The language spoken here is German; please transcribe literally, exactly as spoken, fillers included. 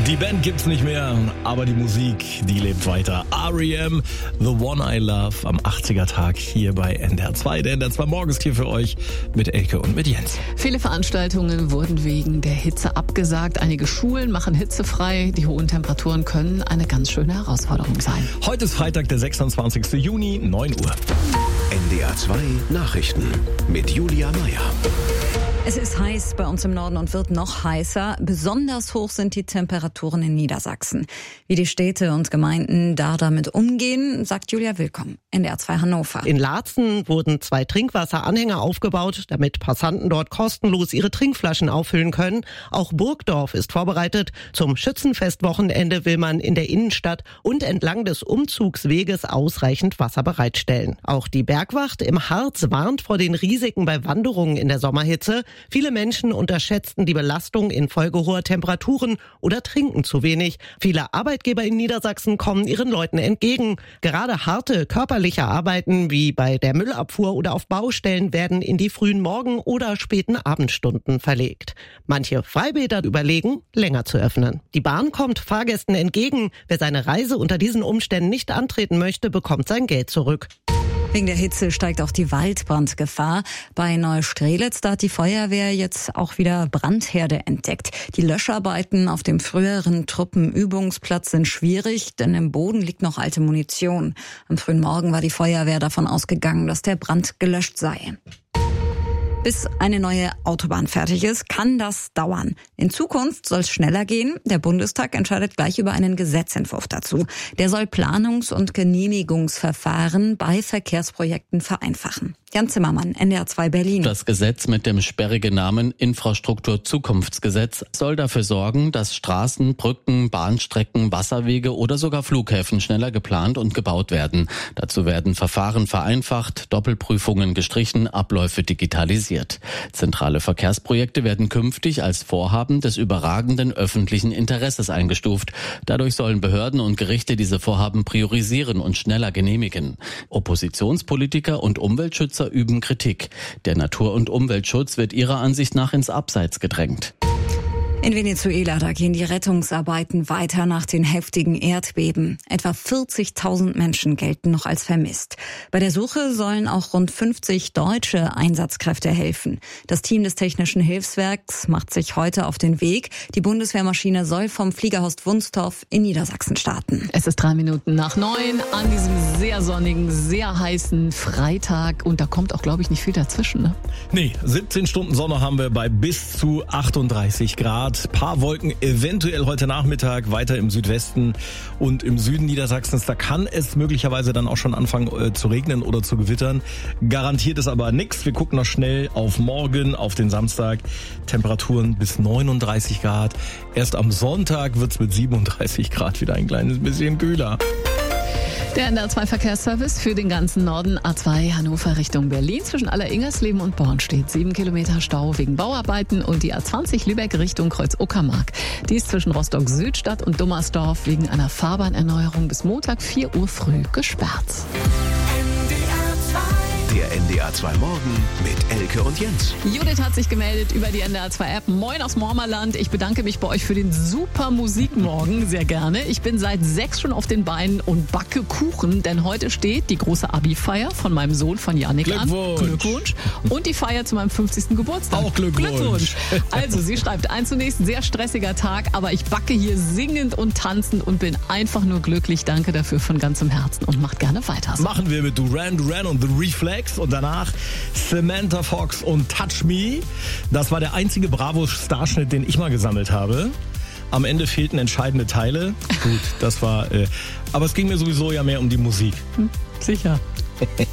Die Band gibt's nicht mehr, aber die Musik, die lebt weiter. R E M, The One I Love, am achtziger-Tag hier bei N D R zwei. Der N D R zwei Morgens hier für euch mit Elke und mit Jens. Viele Veranstaltungen wurden wegen der Hitze abgesagt. Einige Schulen machen hitzefrei. Die hohen Temperaturen können eine ganz schöne Herausforderung sein. Heute ist Freitag, der sechsundzwanzigsten Juni, neun Uhr. N D R zwei Nachrichten mit Julia Meyer. Es ist heiß bei uns im Norden und wird noch heißer. Besonders hoch sind die Temperaturen in Niedersachsen. Wie die Städte und Gemeinden da damit umgehen, sagt Julia Willkomm, N D R zwei Hannover. In Laatzen wurden zwei Trinkwasseranhänger aufgebaut, damit Passanten dort kostenlos ihre Trinkflaschen auffüllen können. Auch Burgdorf ist vorbereitet. Zum Schützenfestwochenende will man in der Innenstadt und entlang des Umzugsweges ausreichend Wasser bereitstellen. Auch die Bergwacht im Harz warnt vor den Risiken bei Wanderungen in der Sommerhitze. Viele Menschen unterschätzten die Belastung infolge hoher Temperaturen oder trinken zu wenig. Viele Arbeitgeber in Niedersachsen kommen ihren Leuten entgegen. Gerade harte körperliche Arbeiten wie bei der Müllabfuhr oder auf Baustellen werden in die frühen Morgen- oder späten Abendstunden verlegt. Manche Freibäder überlegen, länger zu öffnen. Die Bahn kommt Fahrgästen entgegen. Wer seine Reise unter diesen Umständen nicht antreten möchte, bekommt sein Geld zurück. Wegen der Hitze steigt auch die Waldbrandgefahr. Bei Neustrelitz, da hat die Feuerwehr jetzt auch wieder Brandherde entdeckt. Die Löscharbeiten auf dem früheren Truppenübungsplatz sind schwierig, denn im Boden liegt noch alte Munition. Am frühen Morgen war die Feuerwehr davon ausgegangen, dass der Brand gelöscht sei. Bis eine neue Autobahn fertig ist, kann das dauern. In Zukunft soll es schneller gehen. Der Bundestag entscheidet gleich über einen Gesetzentwurf dazu. Der soll Planungs- und Genehmigungsverfahren bei Verkehrsprojekten vereinfachen. Jan Zimmermann, N D R zwei Berlin. Das Gesetz mit dem sperrigen Namen Infrastrukturzukunftsgesetz soll dafür sorgen, dass Straßen, Brücken, Bahnstrecken, Wasserwege oder sogar Flughäfen schneller geplant und gebaut werden. Dazu werden Verfahren vereinfacht, Doppelprüfungen gestrichen, Abläufe digitalisiert. Zentrale Verkehrsprojekte werden künftig als Vorhaben des überragenden öffentlichen Interesses eingestuft. Dadurch sollen Behörden und Gerichte diese Vorhaben priorisieren und schneller genehmigen. Oppositionspolitiker und Umweltschützer üben Kritik. Der Natur- und Umweltschutz wird ihrer Ansicht nach ins Abseits gedrängt. In Venezuela, da gehen die Rettungsarbeiten weiter nach den heftigen Erdbeben. Etwa vierzigtausend Menschen gelten noch als vermisst. Bei der Suche sollen auch rund fünfzig deutsche Einsatzkräfte helfen. Das Team des Technischen Hilfswerks macht sich heute auf den Weg. Die Bundeswehrmaschine soll vom Fliegerhorst Wunstorf in Niedersachsen starten. Es ist drei Minuten nach neun an diesem sehr sonnigen, sehr heißen Freitag. Und da kommt auch, glaube ich, nicht viel dazwischen, ne? Nee, siebzehn Stunden Sonne haben wir bei bis zu achtunddreißig Grad. Paar Wolken eventuell heute Nachmittag weiter im Südwesten und im Süden Niedersachsens. Da kann es möglicherweise dann auch schon anfangen äh, zu regnen oder zu gewittern. Garantiert ist aber nichts. Wir gucken noch schnell auf morgen, auf den Samstag. Temperaturen bis neununddreißig Grad. Erst am Sonntag wird es mit siebenunddreißig Grad wieder ein kleines bisschen kühler. Der N D R zwei Verkehrsservice für den ganzen Norden. A zwei Hannover Richtung Berlin. Zwischen Aller-Ingersleben und Born steht sieben Kilometer Stau wegen Bauarbeiten. Und die A zwanzig Lübeck Richtung Kreuz-Uckermark. Die ist zwischen Rostock-Südstadt und Dummersdorf wegen einer Fahrbahnerneuerung bis Montag vier Uhr früh gesperrt. Der N D R zwei Morgen mit Elke und Jens. Judith hat sich gemeldet über die N D R zwei App. Moin aus Mormerland. Ich bedanke mich bei euch für den super Musikmorgen. Sehr gerne. Ich bin seit sechs schon auf den Beinen und backe Kuchen, denn heute steht die große Abi-Feier von meinem Sohn, von Janik, Glückwunsch. an. Glückwunsch. Und die Feier zu meinem fünfzigsten Geburtstag. Auch Glückwunsch. Glückwunsch. Also, sie schreibt, ein zunächst sehr stressiger Tag, aber ich backe hier singend und tanzend und bin einfach nur glücklich. Danke dafür von ganzem Herzen und macht gerne weiter. So. Machen wir mit Duran Duran und The Reflex. Und danach Samantha Fox und Touch Me. Das war der einzige Bravo-Starschnitt, den ich mal gesammelt habe. Am Ende fehlten entscheidende Teile. Gut, das war... Äh, aber es ging mir sowieso ja mehr um die Musik. Hm, sicher.